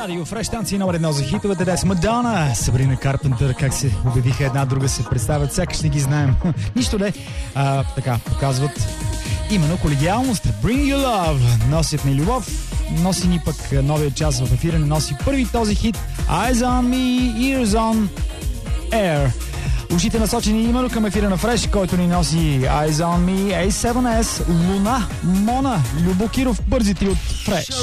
Радио Фреш, станция номер 1 за хитовете. Днес Мадона, Сабрина Карпентър, как се обявиха една друга, се представят, сякаш не ги знаем. Нищо не. Така, показват именно колегиалност. Bring your love. Носят ни любов. Носи ни пък новия час в ефира, не носи първи този хит. Eyes on me, ears on air. Ушите насочени именно към ефира на Фреш, който ни носи Eyes on me, A7S, Луна, Мона, Любокиров, бързи три от Фреш.